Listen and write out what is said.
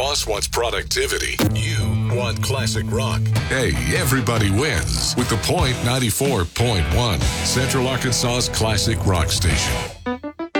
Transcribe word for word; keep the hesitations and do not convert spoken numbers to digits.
boss wants productivity. You want classic rock. Hey, everybody wins with the Point ninety-four point one, Central Arkansas's classic rock station.